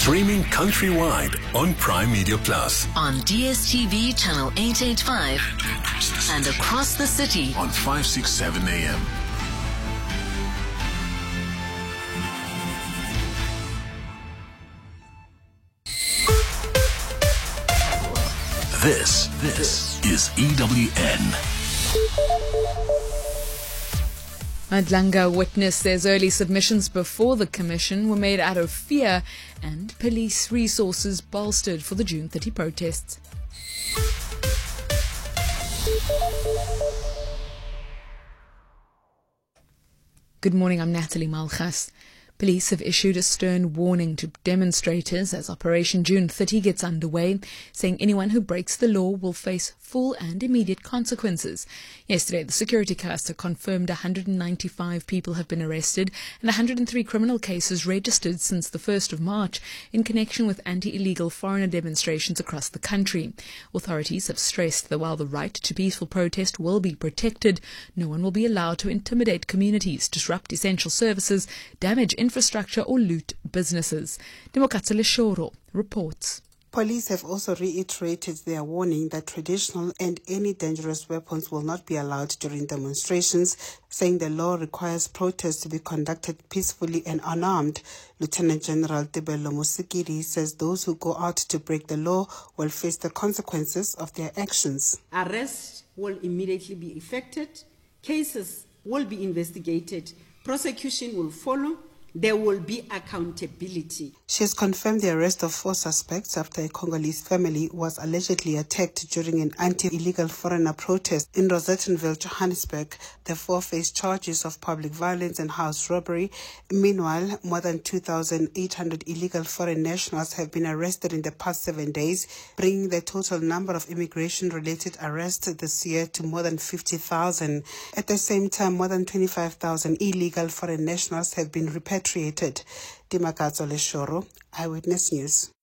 Streaming countrywide on Prime Media Plus. On DSTV channel 885 and across the city On 567 AM. This is EWN. Madlanga witness says early submissions before the commission were made out of fear and police resources bolstered for the June 30 protests. Good morning, I'm Natalie Malchas. Police have issued a stern warning to demonstrators as Operation June 30 gets underway, saying anyone who breaks the law will face full and immediate consequences. Yesterday, the security cluster confirmed 195 people have been arrested and 103 criminal cases registered since the 1st of March in connection with anti-illegal foreigner demonstrations across the country. Authorities have stressed that while the right to peaceful protest will be protected, no one will be allowed to intimidate communities, disrupt essential services, damage infrastructure or loot businesses. Demokatsele Shoro reports. Police have also reiterated their warning that traditional and any dangerous weapons will not be allowed during demonstrations, saying the law requires protests to be conducted peacefully and unarmed. Lieutenant General Tebello Musikiri says those who go out to break the law will face the consequences of their actions. Arrests will immediately be effected, cases will be investigated, prosecution will follow. There will be accountability. She has confirmed the arrest of 4 suspects after a Congolese family was allegedly attacked during an anti-illegal foreigner protest in Rosettenville, Johannesburg. The 4 face charges of public violence and house robbery. Meanwhile, more than 2,800 illegal foreign nationals have been arrested in the past 7 days, bringing the total number of immigration-related arrests this year to more than 50,000. At the same time, more than 25,000 illegal foreign nationals have been repatriated. Demokatsele Shoro, Eyewitness News.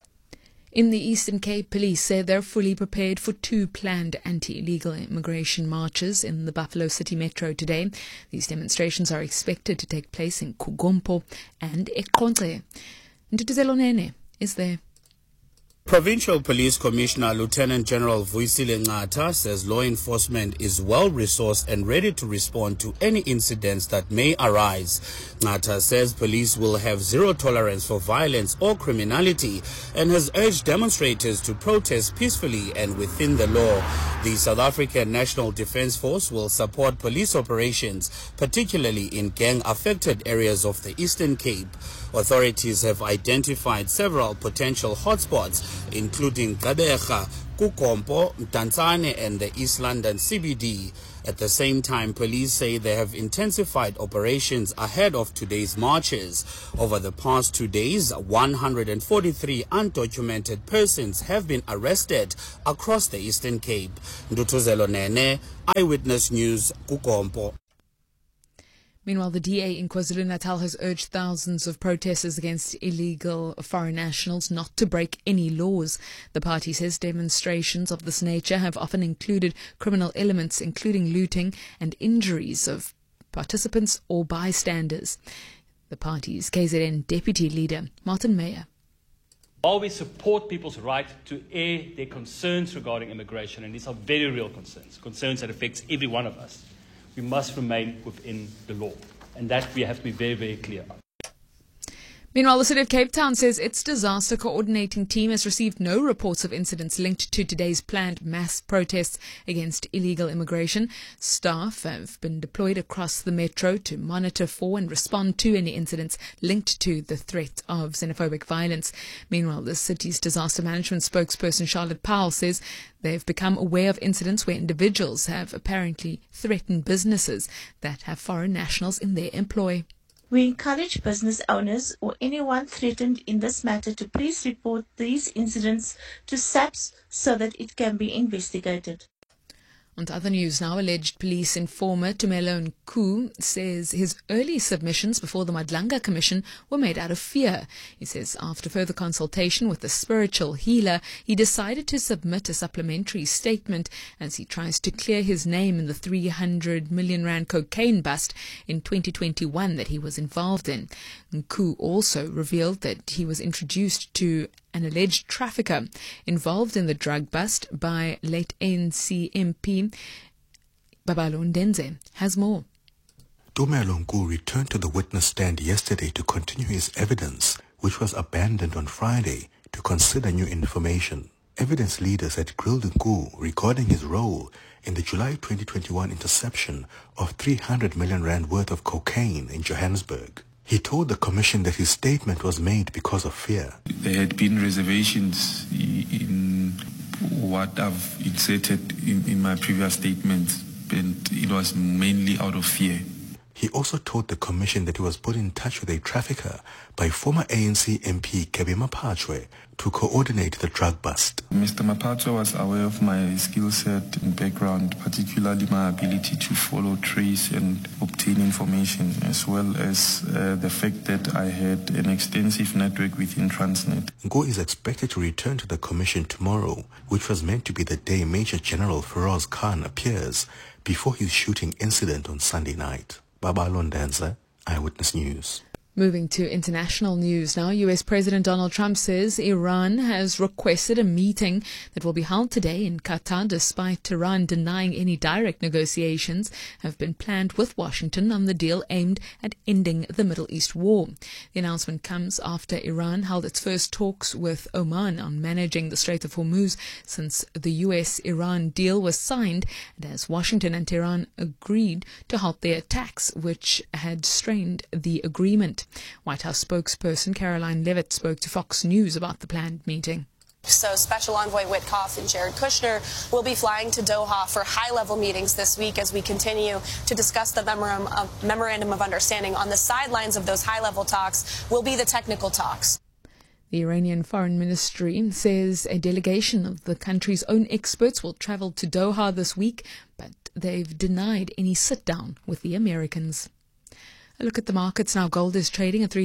In the Eastern Cape, police say they're fully prepared for 2 planned anti-illegal immigration marches in the Buffalo City Metro today. These demonstrations are expected to take place in Kugompo and Eqonce. Ntutuzelo Nene is there. Provincial Police Commissioner Lieutenant General Vuyisile Nqatha says law enforcement is well-resourced and ready to respond to any incidents that may arise. Nqatha says police will have zero tolerance for violence or criminality and has urged demonstrators to protest peacefully and within the law. The South African National Defence Force will support police operations, particularly in gang-affected areas of the Eastern Cape. Authorities have identified several potential hotspots, including Gqeberha, Kugompo, Mdantsane and the East London CBD. At the same time, police say they have intensified operations ahead of today's marches. Over the past 2 days, 143 undocumented persons have been arrested across the Eastern Cape. Ntutuzelo Nene, Eyewitness News, Kugompo. Meanwhile, the DA in KwaZulu-Natal has urged thousands of protesters against illegal foreign nationals not to break any laws. The party says demonstrations of this nature have often included criminal elements, including looting and injuries of participants or bystanders. The party's KZN deputy leader, Martin Meyer. While we support people's right to air their concerns regarding immigration, and these are very real concerns that affects every one of us, we must remain within the law, and that we have to be very, very clear on. Meanwhile, the City of Cape Town says its disaster coordinating team has received no reports of incidents linked to today's planned mass protests against illegal immigration. Staff have been deployed across the metro to monitor for and respond to any incidents linked to the threat of xenophobic violence. Meanwhile, the city's disaster management spokesperson Charlotte Powell says they've become aware of incidents where individuals have apparently threatened businesses that have foreign nationals in their employ. We encourage business owners or anyone threatened in this matter to please report these incidents to SAPS so that it can be investigated. On to other news now, alleged police informer Tumelo Nku says his early submissions before the Madlanga Commission were made out of fear. He says after further consultation with the spiritual healer, he decided to submit a supplementary statement as he tries to clear his name in the 300 million rand cocaine bust in 2021 that he was involved in. Nku also revealed that he was introduced to an alleged trafficker involved in the drug bust by late ANC MP Babalo Ndenze. Has more. Tumelo Nku returned to the witness stand yesterday to continue his evidence, which was abandoned on Friday to consider new information. Evidence leaders had grilled Nku regarding his role in the July 2021 interception of 300 million rand worth of cocaine in Johannesburg. He told the commission that his statement was made because of fear. There had been reservations in what I've inserted in my previous statements, and it was mainly out of fear. He also told the commission that he was put in touch with a trafficker by former ANC MP Kebby Mapachwe to coordinate the drug bust. Mr. Mapachwe was aware of my skill set and background, particularly my ability to follow, trace and obtain information, as well as the fact that I had an extensive network within Transnet. Nku is expected to return to the commission tomorrow, which was meant to be the day Major General Feroz Khan appears before his shooting incident on Sunday night. Babalo Ndenze, Eyewitness News. Moving to international news now, US President Donald Trump says Iran has requested a meeting that will be held today in Qatar, despite Tehran denying any direct negotiations have been planned with Washington on the deal aimed at ending the Middle East war. The announcement comes after Iran held its first talks with Oman on managing the Strait of Hormuz since the US-Iran deal was signed, and as Washington and Tehran agreed to halt their attacks, which had strained the agreement. White House spokesperson Caroline Leavitt spoke to Fox News about the planned meeting. So Special Envoy Witkoff and Jared Kushner will be flying to Doha for high-level meetings this week as we continue to discuss the memorandum of understanding. On the sidelines of those high-level talks will be the technical talks. The Iranian Foreign Ministry says a delegation of the country's own experts will travel to Doha this week, but they've denied any sit-down with the Americans. A look at the markets now. Gold is trading at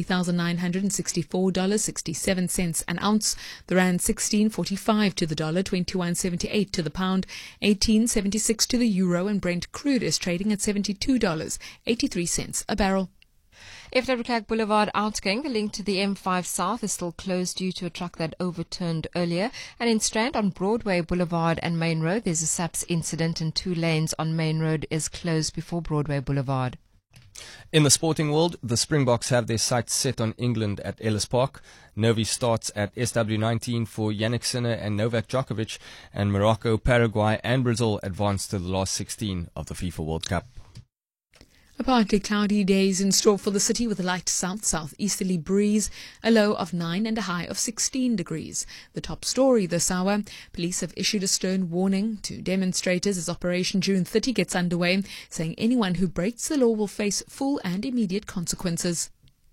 $3,964.67 an ounce. The rand 16.45 to the dollar, 21.78 to the pound, 18.76 to the euro, and Brent crude is trading at $72.83 a barrel. FW de Klerk Boulevard outgoing, the link to the M5 South is still closed due to a truck that overturned earlier. And in Strand on Broadway Boulevard and Main Road, there's a SAPS incident and 2 lanes on Main Road is closed before Broadway Boulevard. In the sporting world, the Springboks have their sights set on England at Ellis Park. Novi starts at SW19 for Yannick Sinner and Novak Djokovic, and Morocco, Paraguay and Brazil advance to the last 16 of the FIFA World Cup. A partly cloudy day is in store for the city with a light south-southeasterly breeze, a low of 9 and a high of 16 degrees. The top story this hour, police have issued a stern warning to demonstrators as Operation June 30 gets underway, saying anyone who breaks the law will face full and immediate consequences.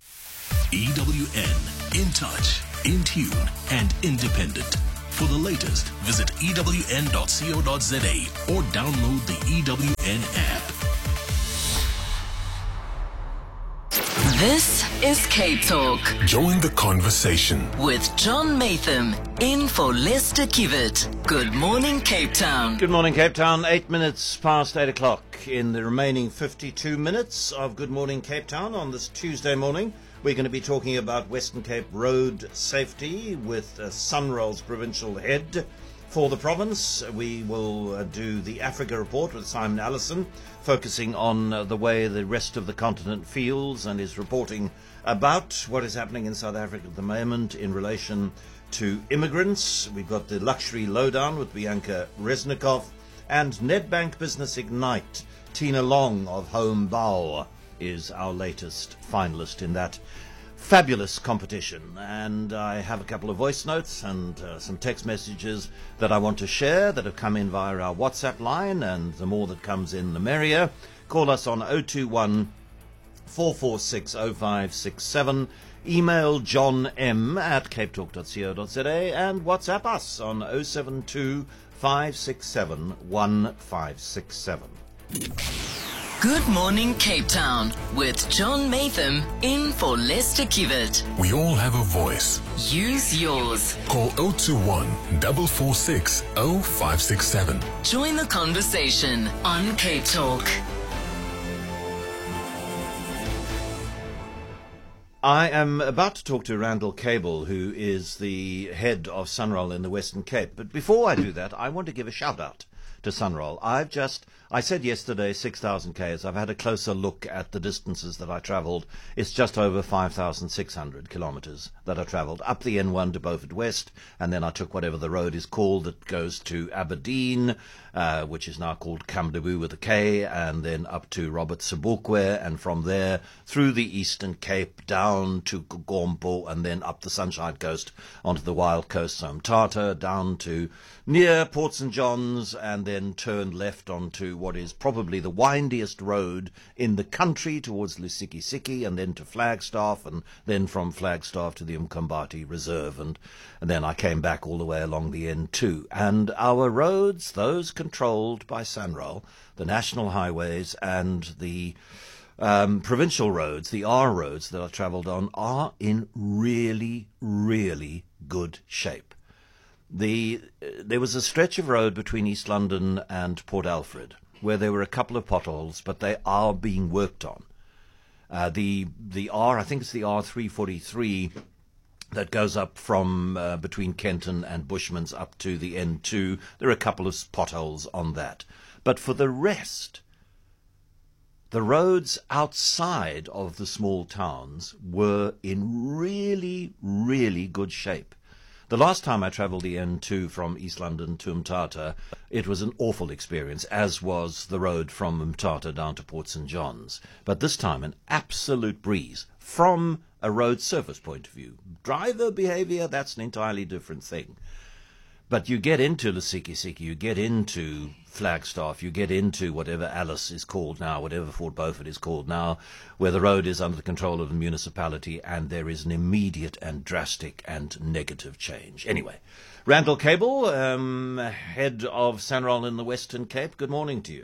EWN, in touch, in tune and independent. For the latest, visit ewn.co.za or download the EWN app. This is Cape Talk. Join the conversation With John Matham, in for Lester Kiewit. Good morning, Cape Town. Good morning, Cape Town. 8 minutes past 8 o'clock. In the remaining 52 minutes of Good Morning Cape Town on this Tuesday morning, we're going to be talking about Western Cape road safety with Sunrol's provincial head for the province. We will do the Africa report with Simon Allison, focusing on the way the rest of the continent feels and is reporting about what is happening in South Africa at the moment in relation to immigrants. We've got the luxury lowdown with Bianca Resnikov and Nedbank Business Ignite. Tina Long of Home Bow is our latest finalist in that fabulous competition, and I have a couple of voice notes and some text messages that I want to share that have come in via our WhatsApp line, and the more that comes in the merrier. Call us on 021 446 0567, email johnm@capetalk.co.za, and WhatsApp us on 072 567 1567. Good morning, Cape Town, with John Matham in for Lester Kiewit. We all have a voice. Use yours. Call 021 446 0567. Join the conversation on Cape Talk. I am about to talk to Randall Cable, who is the head of Sunroll in the Western Cape. But before I do that, I want to give a shout-out to Sunroll. I said yesterday 6,000 Ks. I've had a closer look at the distances that I travelled. It's just over 5,600 kilometres that I travelled up the N1 to Beaufort West, and then I took whatever the road is called that goes to Aberdeen, which is now called Kamdaboo with a K, and then up to Robert Sobukwe, and from there through the Eastern Cape down to Gompo, and then up the Sunshine Coast onto the Wild Coast, so Mthatha, down to near Port St John's, and then turned left onto what is probably the windiest road in the country towards Lusikisiki, and then to Flagstaff, and then from Flagstaff to the Umkombati Reserve, and then I came back all the way along the N2. And our roads, those controlled by Sunroll, the national highways and the provincial roads, the R roads that I travelled on, are in really, really good shape. There was a stretch of road between East London and Port Alfred where there were a couple of potholes, but they are being worked on. The R, I think it's the R343 that goes up from between Kenton and Bushmans up to the N2. There are a couple of potholes on that. But for the rest, the roads outside of the small towns were in really, really good shape. The last time I travelled the N2 from East London to Mthatha, it was an awful experience, as was the road from Mthatha down to Port St John's. But this time, an absolute breeze from a road surface point of view. Driver behaviour, that's an entirely different thing. But you get into Lusikisiki, you get into Flagstaff, you get into whatever Alice is called now, whatever Fort Beaufort is called now, where the road is under the control of the municipality, and there is an immediate and drastic and negative change. Anyway, Randall Cable, head of Sunroll in the Western Cape, good morning to you.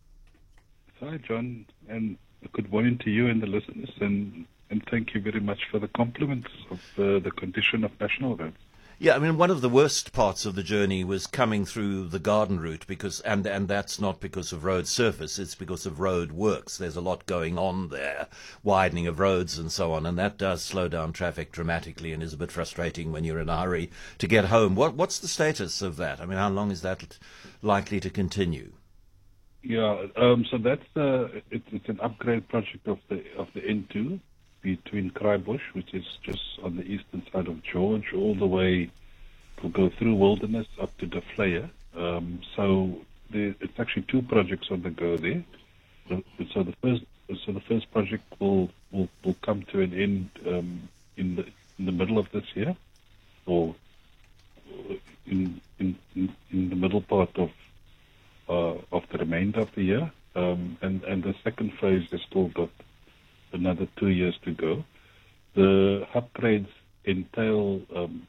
Hi, John, and good morning to you and the listeners, and thank you very much for the compliments of the condition of national roads. Yeah, I mean, one of the worst parts of the journey was coming through the Garden Route, because, and that's not because of road surface, it's because of road works. There's a lot going on there, widening of roads and so on, and that does slow down traffic dramatically and is a bit frustrating when you're in a hurry to get home. What's the status of that? I mean, how long is that likely to continue? Yeah, so that's it's an upgrade project of the N2. Between Kraaibush, which is just on the eastern side of George, all the way to go through Wilderness up to the Flyer. So it's actually two projects on the go there. So the first project will come to an end in the middle of this year, or in the middle part of the remainder of the year. And the second phase has still got another 2 years to go. The upgrades entail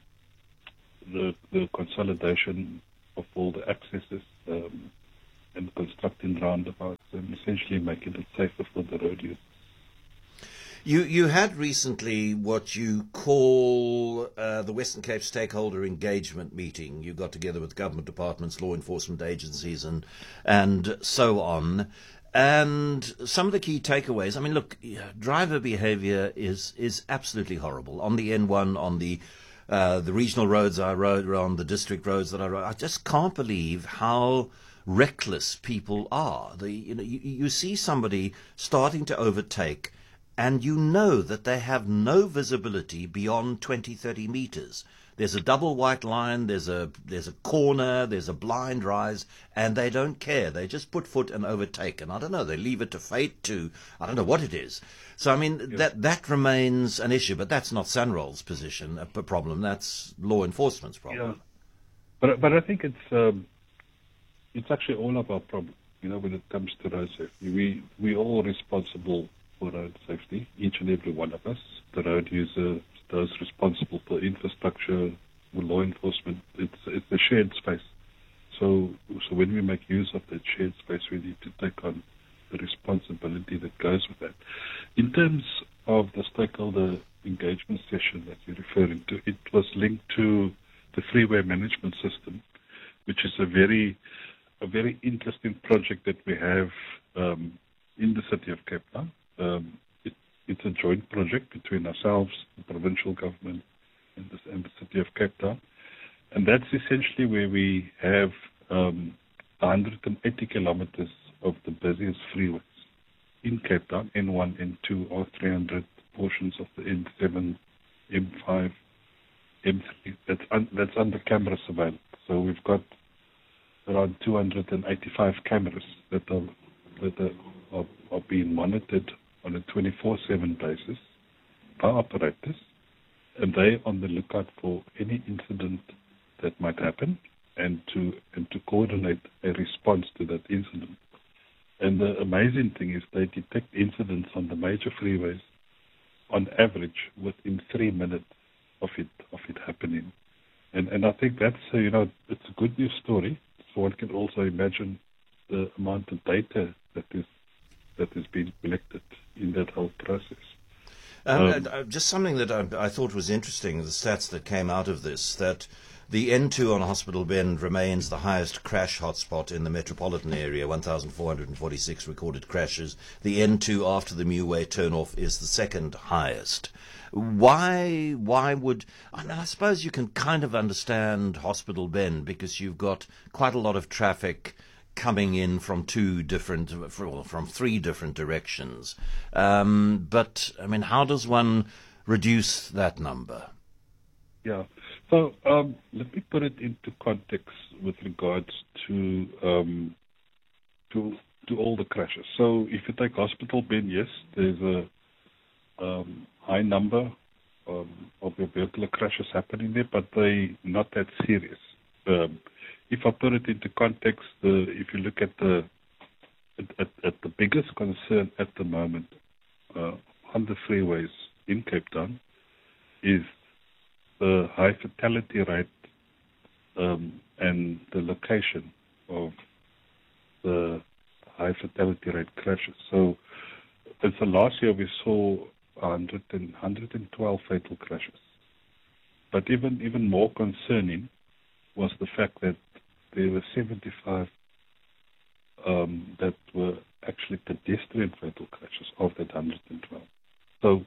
the consolidation of all the accesses and constructing roundabouts and essentially making it safer for the road use. You had recently what you call the Western Cape Stakeholder Engagement Meeting. You got together with government departments, law enforcement agencies and so on. And some of the key takeaways, I mean, look, driver behaviour is absolutely horrible. On the N1, on the regional roads I rode, on the district roads that I rode, I just can't believe how reckless people are. You see somebody starting to overtake, and you know that they have no visibility beyond 20, 30 metres. There's a double white line, there's a corner, there's a blind rise, and they don't care. They just put foot and overtake. And I don't know, they leave it to fate, I don't know what it is. So, I mean, that remains an issue, but that's not Sunroll's position, a problem. That's law enforcement's problem. Yeah. But I think it's actually all of our problem, when it comes to road safety. We're all responsible for road safety, each and every one of us, the road user, those responsible for infrastructure, law enforcement. It's a shared space. So when we make use of that shared space, we need to take on the responsibility that goes with that. In terms of the stakeholder engagement session that you're referring to, it was linked to the freeway management system, which is a very interesting project that we have in the city of Cape Town. It's a joint project between ourselves, the provincial government, and the city of Cape Town. And that's essentially where we have 180 kilometers of the busiest freeways in Cape Town, N1, N2, or 300 portions of the N7, M5, M3. That's under camera surveillance. So we've got around 285 cameras that are being monitored on a 24/7 basis by operators, and they're on the lookout for any incident that might happen and to coordinate a response to that incident. And the amazing thing is they detect incidents on the major freeways on average within 3 minutes of it happening. And I think that's it's a good news story. So one can also imagine the amount of data that is being collected in that whole process. Just something that I thought was interesting, the stats that came out of this, that the N2 on Hospital Bend remains the highest crash hotspot in the metropolitan area, 1,446 recorded crashes. The N2 after the Muway turnoff is the second highest. Why would... I suppose you can kind of understand Hospital Bend because you've got quite a lot of traffic coming in from three different directions. But, I mean, how does one reduce that number? Yeah. So let me put it into context with regards to all the crashes. So if you take Hospital Bend, yes, there's a high number of vehicular crashes happening there, but they're not that serious. If I put it into context, if you look at the biggest concern at the moment on the freeways in Cape Town is the high fatality rate and the location of the high fatality rate crashes. So it's the last year we saw 112 fatal crashes. But even more concerning was the fact that there were 75 that were actually pedestrian fatal crashes of that 112. So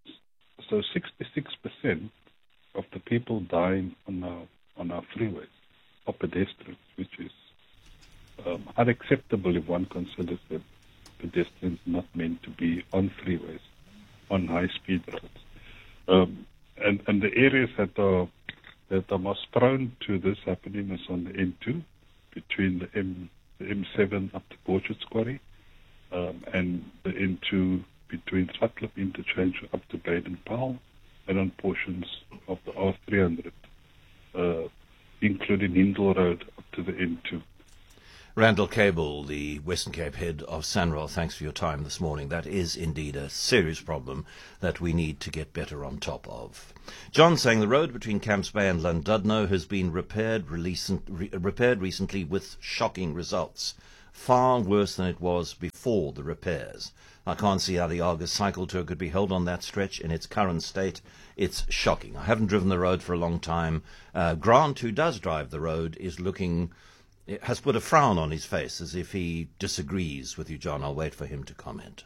66% of the people dying on our freeways are pedestrians, which is unacceptable if one considers that pedestrians are not meant to be on freeways, on high-speed roads. And the areas that are most prone to this happening is on the N2, between the M7 up to Borchards Quarry, and the N2 between Swartklip Interchange up to Baden-Powell, and on portions of the R300, including Hindle Road up to the N2. Randall Cable, the Western Cape head of SANRAL, thanks for your time this morning. That is indeed a serious problem that we need to get better on top of. John saying the road between Camps Bay and Llandudno has been repaired recently with shocking results, far worse than it was before the repairs. I can't see how the Argus cycle tour could be held on that stretch in its current state. It's shocking. I haven't driven the road for a long time. Grant, who does drive the road, has put a frown on his face as if he disagrees with you, John. I'll wait for him to comment.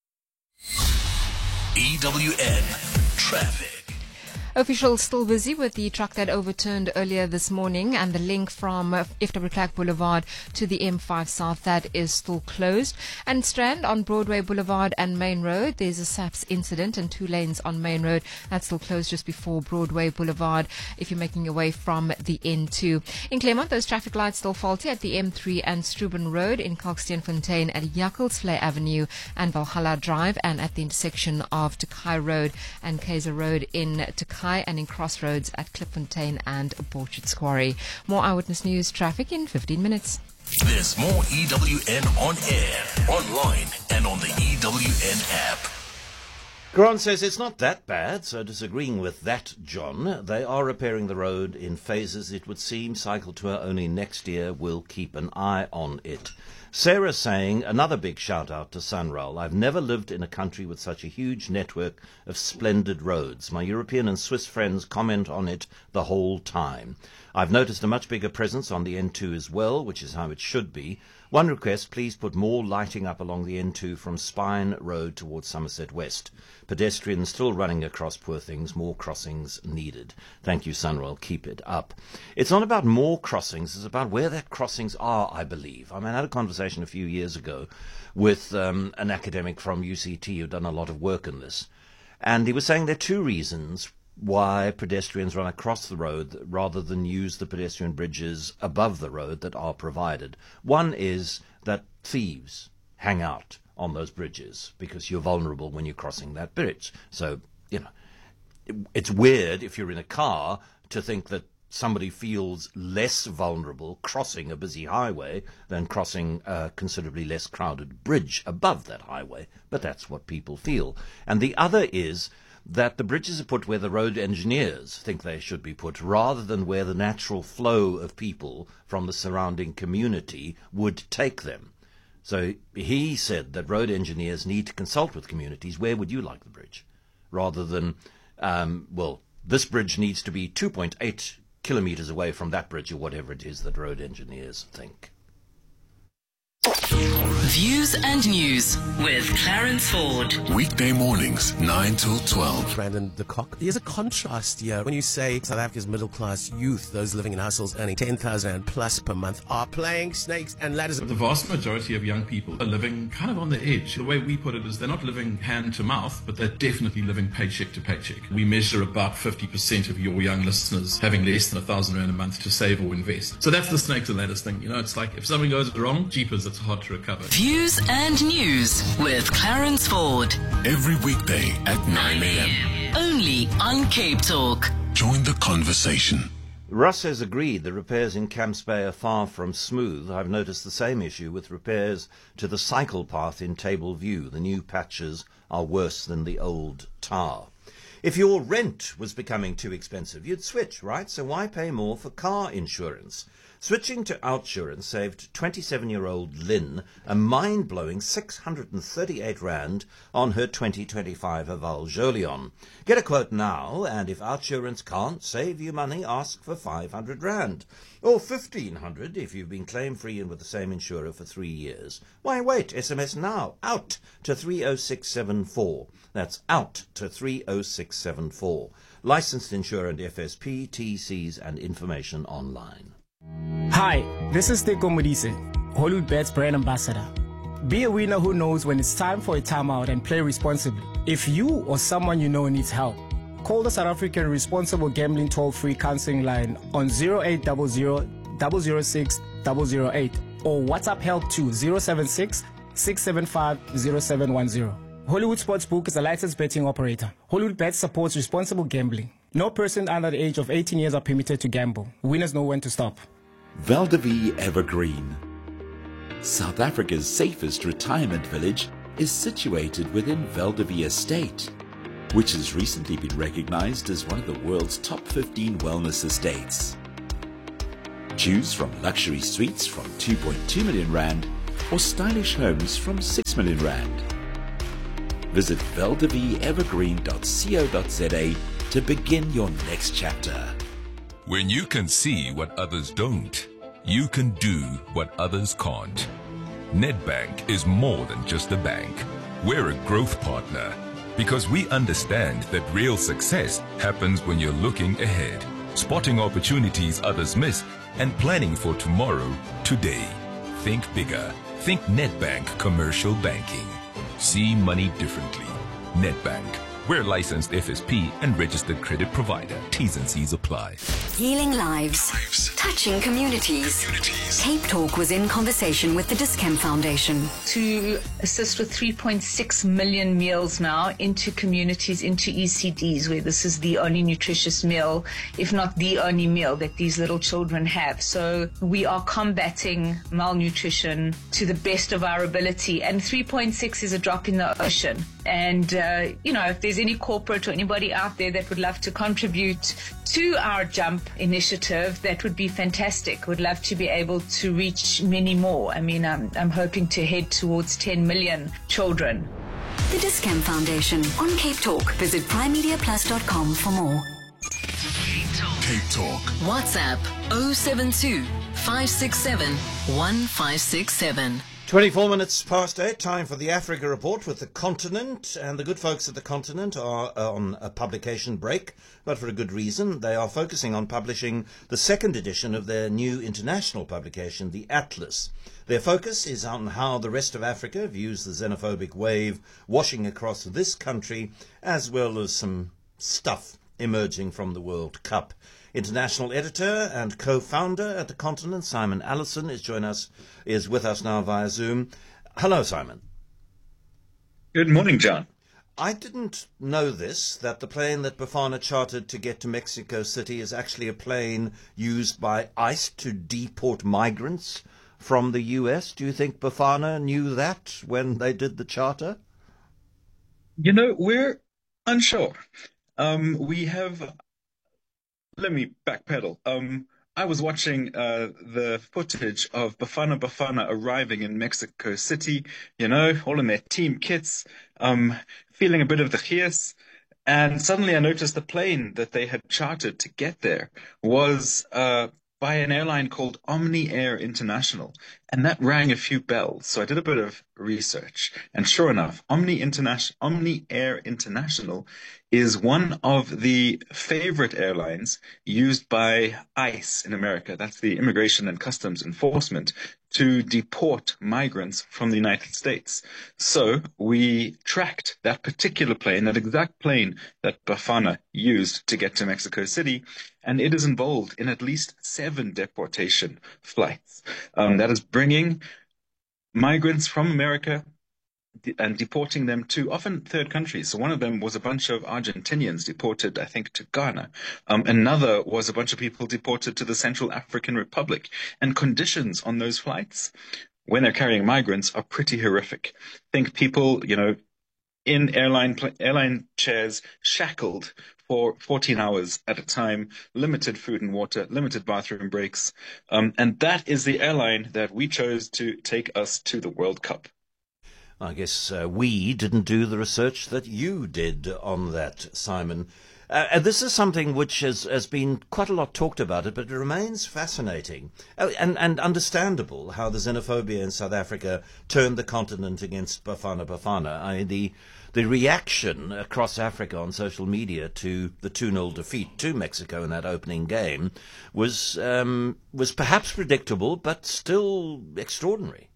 EWN Traffic. Officials still busy with the truck that overturned earlier this morning, and the link from Ifta de Klerk Boulevard to the M5 South, that is still closed. And Strand on Broadway Boulevard and Main Road, there's a SAPS incident and 2 lanes on Main Road. That's still closed just before Broadway Boulevard if you're making your way from the N2. In Claremont, those traffic lights still faulty at the M3 and Struben Road, in Kalksteenfontein at Jakkalsvlei Avenue and Valhalla Drive, and at the intersection of Tokai Road and Kaiser Road in Tokai, and in Crossroads at Klipfontein and Borchards Quarry. More Eyewitness News traffic in 15 minutes. There's more EWN on air, online, and on the EWN app. Grant says it's not that bad, so disagreeing with that, John. They are repairing the road in phases, it would seem. Cycle Tour only next year. Will keep an eye on it. Sarah saying, another big shout out to Sunrail. I've never lived in a country with such a huge network of splendid roads. My European and Swiss friends comment on it the whole time. I've noticed a much bigger presence on the N2 as well, which is how it should be. One request, please put more lighting up along the N2 from Spine Road towards Somerset West. Pedestrians still running across, poor things, more crossings needed. Thank you, Sunrail, keep it up. It's not about more crossings, it's about where their crossings are, I believe. I had a conversation a few years ago with an academic from UCT who'd done a lot of work in this. And he was saying there are two reasons why pedestrians run across the road rather than use the pedestrian bridges above the road that are provided. One is that thieves hang out on those bridges because you're vulnerable when you're crossing that bridge. So, it's weird if you're in a car to think that somebody feels less vulnerable crossing a busy highway than crossing a considerably less crowded bridge above that highway. But that's what people feel. And the other is that the bridges are put where the road engineers think they should be put, rather than where the natural flow of people from the surrounding community would take them. So he said that road engineers need to consult with communities. Where would you like the bridge? Rather than, this bridge needs to be 2.8 kilometers away from that bridge, or whatever it is that road engineers think. Views and News with Clarence Ford. Weekday mornings, 9 till 12. Brandon de Kock. There's a contrast here when you say South Africa's middle-class youth, those living in households earning 10,000 rand plus per month, are playing snakes and ladders. The vast majority of young people are living kind of on the edge. The way we put it is they're not living hand to mouth, but they're definitely living paycheck to paycheck. We measure about 50% of your young listeners having less than 1,000 rand a month to save or invest. So that's the snakes and ladders thing. It's like if something goes wrong, jeepers, it's hard to recover. Views and News with Clarence Ford. Every weekday at 9 a.m. Only on Cape Talk. Join the conversation. Russ has agreed the repairs in Camps Bay are far from smooth. I've noticed the same issue with repairs to the cycle path in Table View. The new patches are worse than the old tar. If your rent was becoming too expensive, you'd switch, right? So why pay more for car insurance? Switching to Outsurance saved 27-year-old Lynn a mind-blowing 638 rand on her 2025 Haval Jolion. Get a quote now, and if Outsurance can't save you money, ask for 500 rand. Or 1,500 if you've been claim-free and with the same insurer for 3 years. Why wait? SMS now. Out to 30674. That's out to 30674. Licensed insurer and FSP, TCs and information online. Hi, this is Teko Modise, Hollywoodbet's brand ambassador. Be a winner who knows when it's time for a timeout and play responsibly. If you or someone you know needs help, call the South African Responsible Gambling Toll-Free Counseling Line on 0800 006 008 or WhatsApp help to 076 675 0710. Hollywood Sportsbook is a licensed betting operator. Hollywoodbet supports responsible gambling. No person under the age of 18 years are permitted to gamble. Winners know when to stop. Val de Vie Evergreen. South Africa's safest retirement village is situated within Val de Vie Estate, which has recently been recognized as one of the world's top 15 wellness estates. Choose from luxury suites from 2.2 million rand or stylish homes from 6 million rand. Visit valdevievergreen.co.za to begin your next chapter. When you can see what others don't, you can do what others can't. Nedbank is more than just a bank. We're a growth partner because we understand that real success happens when you're looking ahead, spotting opportunities others miss, and planning for tomorrow, today. Think bigger. Think Nedbank Commercial Banking. See money differently. Nedbank. We're licensed FSP and registered credit provider. T's and C's apply. Healing lives. Touching communities. Cape Talk was in conversation with the Dis-Chem Foundation. To assist with 3.6 million meals now into communities, into ECDs, where this is the only nutritious meal, if not the only meal that these little children have. So we are combating malnutrition to the best of our ability. And 3.6 is a drop in the ocean. And, if there's any corporate or anybody out there that would love to contribute to our JUMP initiative, that would be fantastic. Would love to be able to reach many more. I mean, I'm hoping to head towards 10 million children. The Dis-Chem Foundation on Cape Talk. Visit primemediaplus.com for more. Cape Talk. WhatsApp 072 567 1567. 24 minutes past 8, time for the Africa Report with the Continent. And the good folks at the Continent are on a publication break, but for a good reason. They are focusing on publishing the second edition of their new international publication, The Atlas. Their focus is on how the rest of Africa views the xenophobic wave washing across this country, as well as some stuff emerging from the World Cup. International editor and co-founder at the Continent, Simon Allison, is with us now via Zoom. Hello, Simon. Good morning, John. I didn't know that the plane that Bafana chartered to get to Mexico City is actually a plane used by ICE to deport migrants from the US. Do you think Bafana knew that when they did the charter? We're unsure. Let me backpedal. I was watching the footage of Bafana arriving in Mexico City, all in their team kits, feeling a bit of the chias. And suddenly I noticed the plane that they had chartered to get there was by an airline called Omni Air International. And that rang a few bells. So I did a bit of research. And sure enough, Omni Air International is one of the favorite airlines used by ICE in America. That's the Immigration and Customs Enforcement, to deport migrants from the United States. So we tracked that particular plane, that exact plane that Bafana used to get to Mexico City, and it is involved in at least 7 deportation flights. That is bringing migrants from America and deporting them to often third countries. So one of them was a bunch of Argentinians deported, I think, to Ghana. Another was a bunch of people deported to the Central African Republic. And conditions on those flights, when they're carrying migrants, are pretty horrific. Think people, in airline chairs, shackled for 14 hours at a time, limited food and water, limited bathroom breaks. And that is the airline that we chose to take us to the World Cup. I guess we didn't do the research that you did on that, Simon. This is something which has been quite a lot talked about, but it remains fascinating and understandable how the xenophobia in South Africa turned the continent against Bafana. I mean, the reaction across Africa on social media to the 2-0 defeat to Mexico in that opening game was perhaps predictable, but still extraordinary.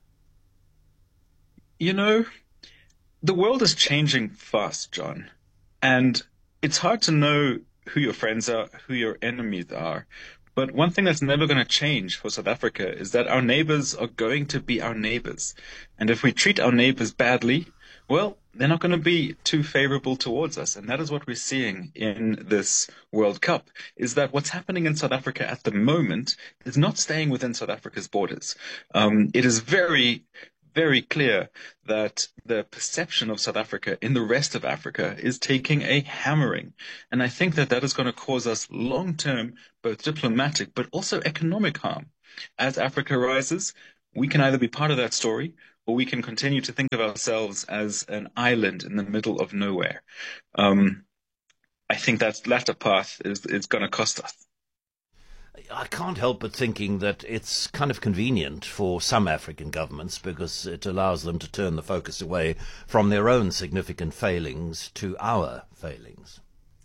The world is changing fast, John, and it's hard to know who your friends are, who your enemies are. But one thing that's never going to change for South Africa is that our neighbors are going to be our neighbors. And if we treat our neighbors badly, well, they're not going to be too favorable towards us. And that is what we're seeing in this World Cup, is that what's happening in South Africa at the moment is not staying within South Africa's borders. It is very clear that the perception of South Africa in the rest of Africa is taking a hammering. And I think that is going to cause us long-term, both diplomatic, but also economic harm. As Africa rises, we can either be part of that story, or we can continue to think of ourselves as an island in the middle of nowhere. I think that latter path is going to cost us. I can't help but thinking that it's kind of convenient for some African governments because it allows them to turn the focus away from their own significant failings to our failings.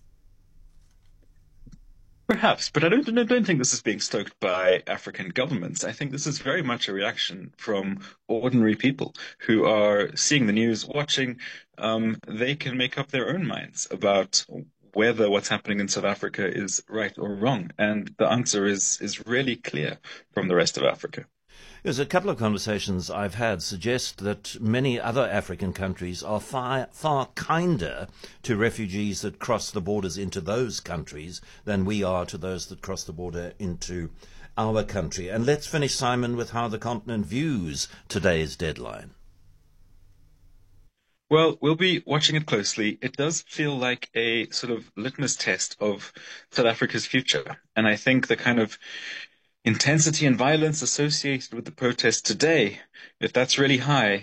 Perhaps, but I don't think this is being stoked by African governments. I think this is very much a reaction from ordinary people who are seeing the news, watching. They can make up their own minds about whether what's happening in South Africa is right or wrong. And the answer is really clear from the rest of Africa. Yes, a couple of conversations I've had suggest that many other African countries are far kinder to refugees that cross the borders into those countries than we are to those that cross the border into our country. And let's finish, Simon, with how the continent views today's deadline. Well, we'll be watching it closely. It does feel like a sort of litmus test of South Africa's future. And I think the kind of intensity and violence associated with the protest today, if that's really high,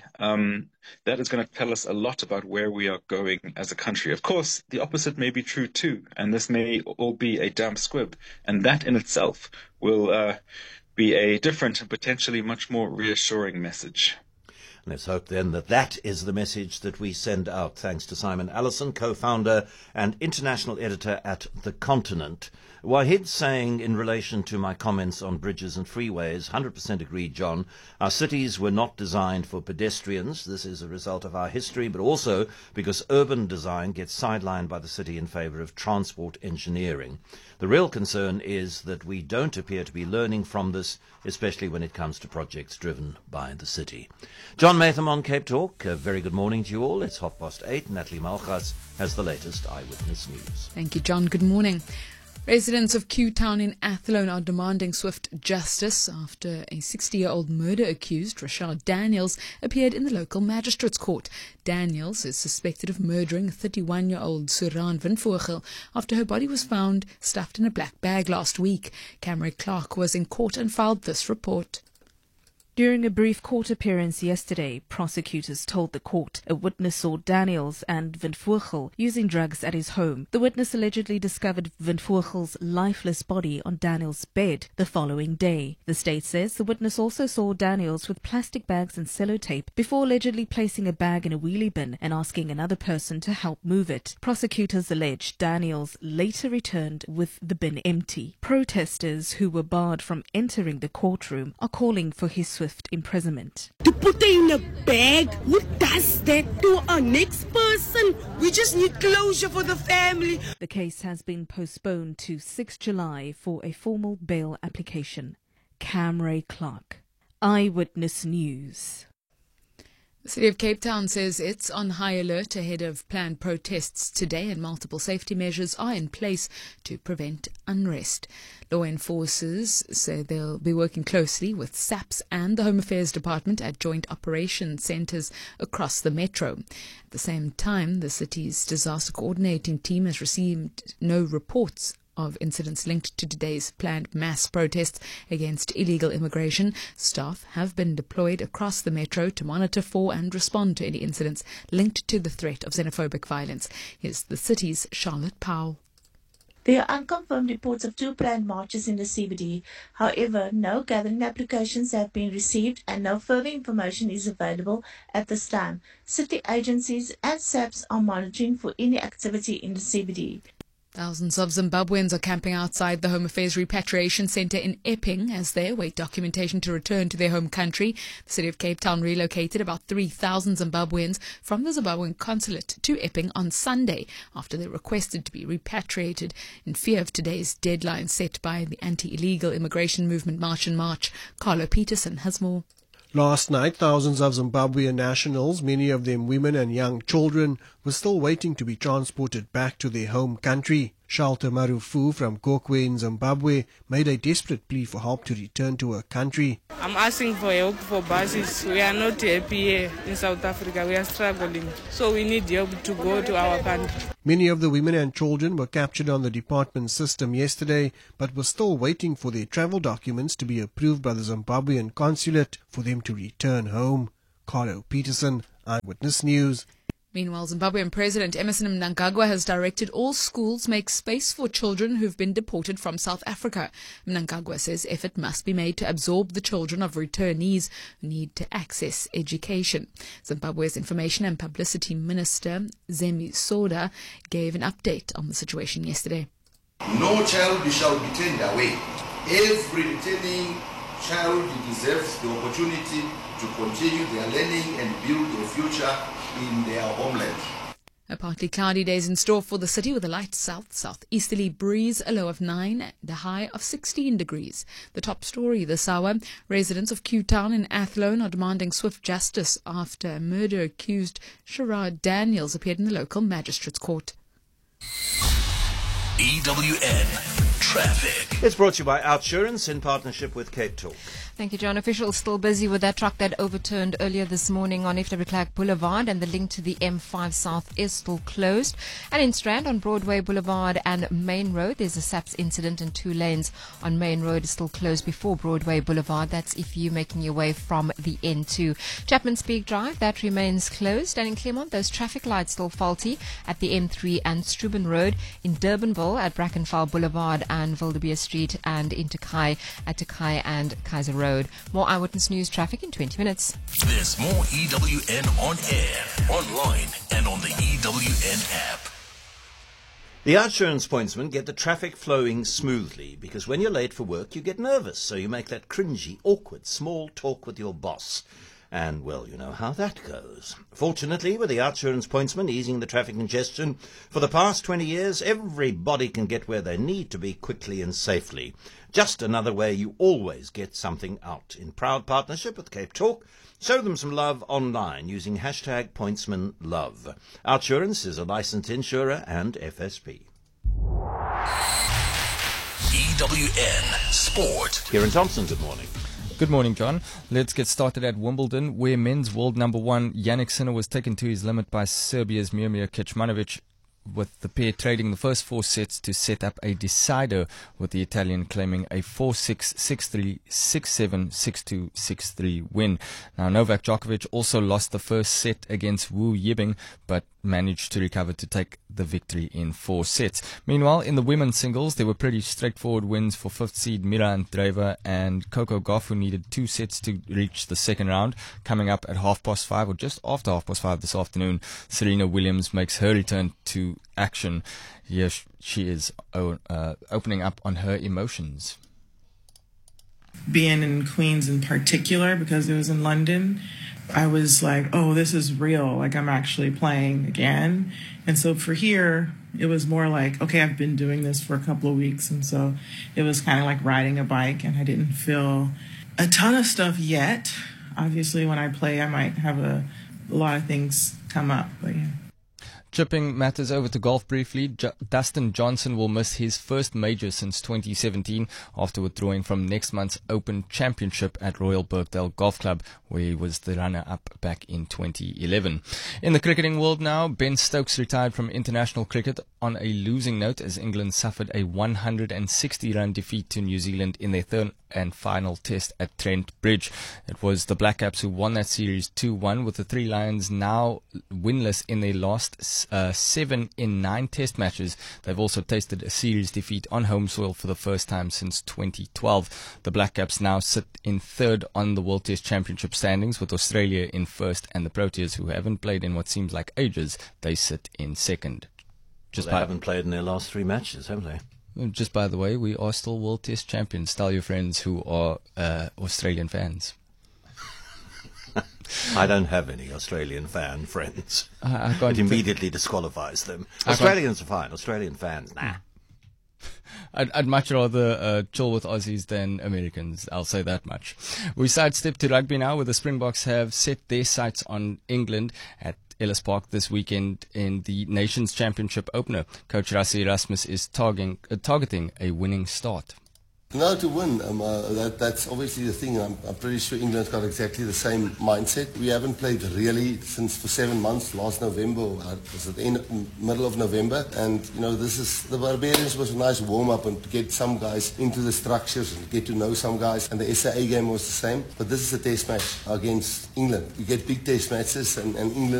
that is going to tell us a lot about where we are going as a country. Of course, the opposite may be true too, and this may all be a damp squib, and that in itself will be a different and potentially much more reassuring message. Let's hope then that that is the message that we send out. Thanks to Simon Allison, co-founder and international editor at The Continent. Wahid saying in relation to my comments on bridges and freeways, 100% agreed, John. Our cities were not designed for pedestrians. This is a result of our history, but also because urban design gets sidelined by the city in favour of transport engineering. The real concern is that we don't appear to be learning from this, especially when it comes to projects driven by the city. John Maytham on Cape Talk. A very good morning to you all. It's 8:30. Natalie Malchas has the latest Eyewitness News. Thank you, John. Good morning. Residents of Q Town in Athlone are demanding swift justice after a 60-year-old murder accused, Rashad Daniels, appeared in the local magistrate's court. Daniels is suspected of murdering 31-year-old Suran Vinvogel after her body was found stuffed in a black bag last week. Cameron Clark was in court and filed this report. During a brief court appearance yesterday, prosecutors told the court a witness saw Daniels and Vinvogel using drugs at his home. The witness allegedly discovered Vinvogel's lifeless body on Daniels' bed the following day. The state says the witness also saw Daniels with plastic bags and sellotape before allegedly placing a bag in a wheelie bin and asking another person to help move it. Prosecutors allege Daniels later returned with the bin empty. Protesters who were barred from entering the courtroom are calling for his swift imprisonment. To put her in a bag? Who does that to a next person? We just need closure for the family. The case has been postponed to 6 July for a formal bail application. Cameron Clark, Eyewitness News. The City of Cape Town says it's on high alert ahead of planned protests today, and multiple safety measures are in place to prevent unrest. Law enforcers say they'll be working closely with SAPS and the Home Affairs Department at joint operation centres across the metro. At the same time, the city's disaster coordinating team has received no reports of incidents linked to today's planned mass protests against illegal immigration. Staff have been deployed across the metro to monitor for and respond to any incidents linked to the threat of xenophobic violence. Here's the city's Charlotte Powell. There are unconfirmed reports of 2 planned marches in the CBD. However, no gathering applications have been received and no further information is available at this time. City agencies and SAPS are monitoring for any activity in the CBD. Thousands of Zimbabweans are camping outside the Home Affairs Repatriation Centre in Epping as they await documentation to return to their home country. The City of Cape Town relocated about 3,000 Zimbabweans from the Zimbabwean consulate to Epping on Sunday after they requested to be repatriated in fear of today's deadline set by the anti-illegal immigration movement March in March. Carlo Peterson has more. Last night, thousands of Zimbabwean nationals, many of them women and young children, were still waiting to be transported back to their home country. Shalta Marufu from Gokwe in Zimbabwe made a desperate plea for help to return to her country. I'm asking for help for buses. We are not happy here in South Africa. We are struggling. So we need help to go to our country. Many of the women and children were captured on the department's system yesterday, but were still waiting for their travel documents to be approved by the Zimbabwean consulate for them to return home. Carlo Peterson, Eyewitness News. Meanwhile, Zimbabwean President Emmerson Mnangagwa has directed all schools make space for children who've been deported from South Africa. Mnangagwa says effort must be made to absorb the children of returnees who need to access education. Zimbabwe's Information and Publicity Minister Zemi Soda gave an update on the situation yesterday. No child shall be turned away. Every returning child deserves the opportunity to continue their learning and build their future in their homeland. A partly cloudy day is in store for the city with a light south-southeasterly breeze, a low of 9, the high of 16 degrees. The top story this hour, residents of Q Town in Athlone are demanding swift justice after murder-accused Sherrod Daniels appeared in the local magistrates' court. EWN Traffic. It's brought to you by Outsurance in partnership with Cape Talk. Thank you, John. Officials still busy with that truck that overturned earlier this morning on F.W. Clark Boulevard, and the link to the M5 South is still closed. And in Strand on Broadway Boulevard and Main Road, there's a SAPS incident, and 2 lanes on Main Road is still closed before Broadway Boulevard. That's if you're making your way from the N2. Chapman Speak Drive, that remains closed. And in Claremont, those traffic lights still faulty at the M3 and Struben Road. In Durbanville at Brackenfell Boulevard and Wildebeer Street, and in Takai at Takai and Kaiser Road. More Eyewitness News traffic in 20 minutes. There's more EWN on air, online, and on the EWN app. The Outsurance pointsmen get the traffic flowing smoothly, because when you're late for work, you get nervous, so you make that cringy, awkward, small talk with your boss. And, well, you know how that goes. Fortunately, with the Outsurance pointsmen easing the traffic congestion, for the past 20 years, everybody can get where they need to be quickly and safely. Just another way you always get something out. In proud partnership with Cape Talk, show them some love online using hashtag pointsmanlove. Outsurance is a licensed insurer and FSP. EWN Sport. Kieran Thompson, good morning. Good morning, John. Let's get started at Wimbledon, where men's world number 1 Jannik Sinner was taken to his limit by Serbia's Miomir Kecmanovic, with the pair trading the first 4 sets to set up a decider, with the Italian claiming a 4-6, 6-3, 6-7, 6-2, 6-3 win. Now, Novak Djokovic also lost the first set against Wu Yibing, but managed to recover to take the victory in 4 sets. Meanwhile, in the women's singles, there were pretty straightforward wins for 5th seed Mira Andreeva and Coco Gauff, who needed 2 sets to reach the second round. Coming up at 5:30 or just after 5:30 this afternoon, Serena Williams makes her return to action. Yes, she is opening up on her emotions. Being in Queens in particular, because it was in London, I was like, oh, this is real. Like, I'm actually playing again. And so for here, it was more like, okay, I've been doing this for a couple of weeks. And so it was kind of like riding a bike, and I didn't feel a ton of stuff yet. Obviously, when I play, I might have a lot of things come up, but yeah. Chipping matters over to golf briefly. Dustin Johnson will miss his first major since 2017 after withdrawing from next month's Open Championship at Royal Birkdale Golf Club, where he was the runner-up back in 2011. In the cricketing world now, Ben Stokes retired from international cricket on a losing note as England suffered a 160-run defeat to New Zealand in their third and final test at Trent Bridge. It was the Black Caps who won that series 2-1, with the Three Lions now winless in their last 7 in 9 test matches. They've also tasted a series defeat on home soil for the first time since 2012. The Black Caps now sit in third on the World Test Championship standings, with Australia in first, and the Proteas, who haven't played in what seems like ages, they sit in second. They haven't played in their last 3 matches, have they? Just by the way, we are still World Test champions. Tell your friends who are Australian fans. I don't have any Australian fan friends. It immediately disqualifies them. Australians are fine. Australian fans, nah. I'd much rather chill with Aussies than Americans, I'll say that much. We sidestep to rugby now, where the Springboks have set their sights on England at Ellis Park this weekend in the Nations Championship opener. Coach Rassie Erasmus is targeting a winning start. No, to win. That's obviously the thing. I'm pretty sure England's got exactly the same mindset. We haven't played really since for 7 months. Last November, was at the middle of November, and the Barbarians was a nice warm up and to get some guys into the structures and get to know some guys. And the SAA game was the same. But this is a test match against England. You get big test matches, and England